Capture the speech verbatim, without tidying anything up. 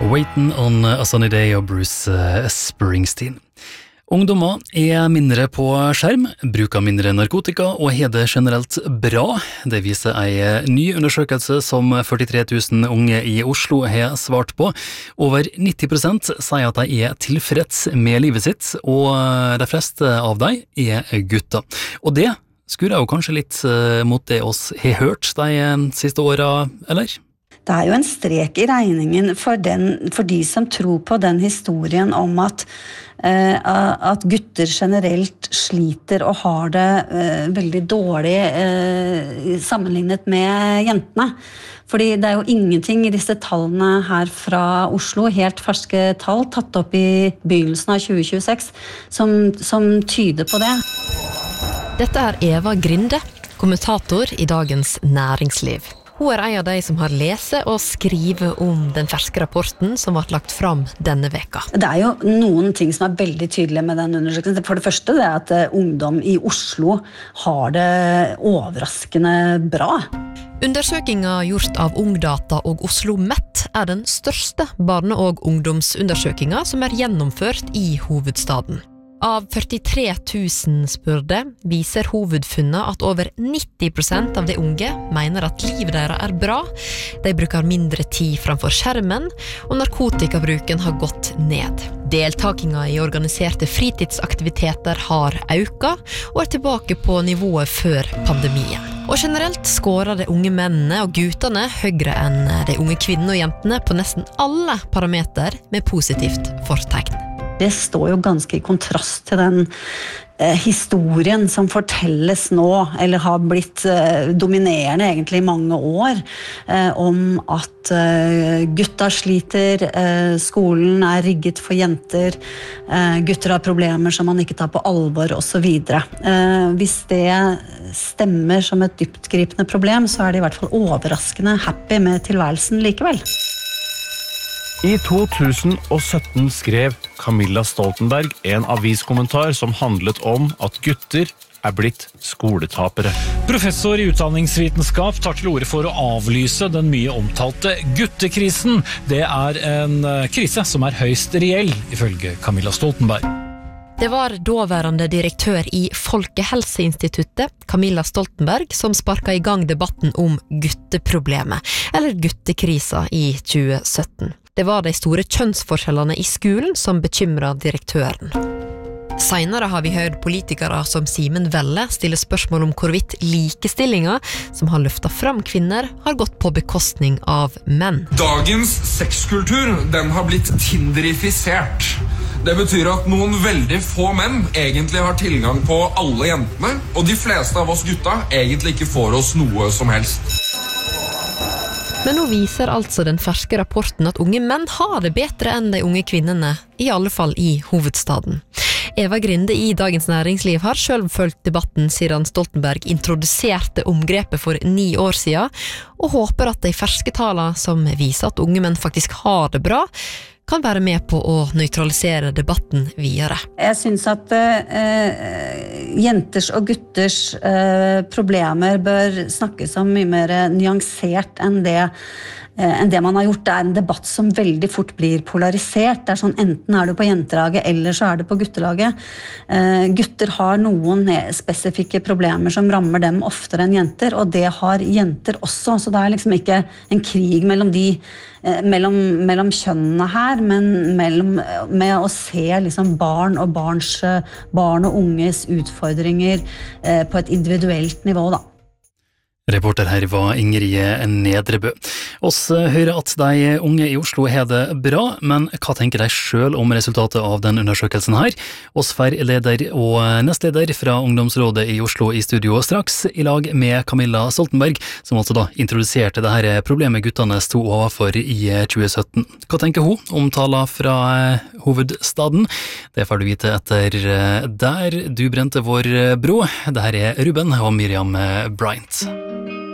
Waiting on a Sunny Day av Bruce Springsteen. Ungdommer er mindre på skjerm, bruker mindre narkotika og har det generelt bra. Det viser en ny undersøkelse som førtitre tusen unge i Oslo har svart på. Over nitti prosent sier at de er tilfreds med livet sitt, og de fleste av dem er gutter. Og det skurrer jo kanskje litt mot det oss har hørt de siste årene, eller? Det er jo en strek i regningen for, den, for de som tror på den historien om at, eh, at gutter generelt sliter og har det eh, veldig dårlig eh, sammenlignet med jentene. Fordi det er jo ingenting i disse tallene her fra Oslo, helt ferske tall, tatt opp i begynnelsen av tjue tjueseks, som, som tyder på det. Dette er Eva Grinde, kommentator i Dagens Næringsliv. Hun er en av de som har lese og skrive om den ferske rapporten som ble lagt fram denne veka. Det er jo noen ting som er veldig tydelige med den undersøkelsen. For det første det er at ungdom i Oslo har det overraskende bra. Undersøkinga gjort av Ungdata og Oslo Met er den største barne- og ungdomsundersøkinga som er gjennomført i hovedstaden. Av førtitre tusen spurte viser hovedfunnet at over nitti prosent av de unge mener at livet deres er bra. De bruker mindre tid framfor skjermen, og narkotikabruken har gått ned. Deltakinga i organiserte fritidsaktiviteter har økt, og er tilbake på nivået før pandemien. Og generelt skårer de unge mennene og guttene høyere enn de unge kvinnene og jentene på nesten alle parameter med positivt fortegn. Det står jo ganske i kontrast til den eh, historien som fortelles nå, eller har blitt eh, dominerende egentlig i mange år, eh, om at eh, gutta sliter, eh, skolen er rigget for jenter, eh, gutter har problemer som man ikke tar på alvor, og så videre. Eh, hvis det stemmer som et dyptgripende problem, så er det i hvert fall overraskende happy med tilværelsen likevel. I to tusen og sytten skrev Camilla Stoltenberg en aviskommentar som handlet om at gutter er blitt skoletapere. Professor i utdanningsvitenskap tar til orde for å avlyse den mye omtalte guttekrisen. Det er en krise som er høyst reell, ifølge Camilla Stoltenberg. Det var daværende direktør i Folkehelseinstituttet, Camilla Stoltenberg, som sparket i gang debatten om gutteproblemet, eller guttekrisa i tjue sytten. Det var de store kjønnsforskjellene i skolen som bekymret direktøren. Senere har vi hørt politikere som Simen Velle stille spørsmål om hvorvidt likestillinga, som har løftet fram kvinner, har gått på bekostning av menn. Dagens sexkultur, den har blitt tinderifisert. Det betyr at noen veldig få menn egentlig har tilgang på alle jentene, og de fleste av oss gutta egentlig ikke får oss noe som helst. Men nå viser altså den ferske rapporten at unge menn har det bedre enn de unge kvinnene, i alle fall i hovedstaden. Eva Grinde i Dagens Næringsliv har selv fulgt debatten siden Stoltenberg introduserte omgrepet for ni år siden, og håper at de ferske tallene som viser at unge menn faktisk har det bra, kan være med på å nøytralisere debatten videre. Jeg synes at eh, jenters og gutters eh, problemer bør snakkes om mye mer nyansert enn det, eh, enn det man har gjort. Det er en debatt som veldig fort blir polarisert. Det er sånn, enten er du på jentelaget, eller så er du på guttelaget. Eh, gutter har noen spesifikke problemer som rammer dem oftere enn jenter, og det har jenter også, så det er liksom ikke en krig mellom de Mellom, mellom kjønnene her, men mellom, med å se liksom barn og barns, barn og unges utfordringer eh, på et individuelt nivå da. Reporter her var Ingrid Nedrebø. Oss hører at de unge i Oslo har det bra, men hva tenker de selv om resultatet av den undersøkelsen her? Oss får leder og nestleder fra Ungdomsrådet i Oslo i studio straks, i lag med Camilla Stoltenberg, som altså da introduserte det her problemet guttene sto overfor i tjue sytten. Hva tenker hun om tallene fra hovedstaden? Det får du vite etter Der du brente vår bro. Det her er Ruben og Miriam Bryant.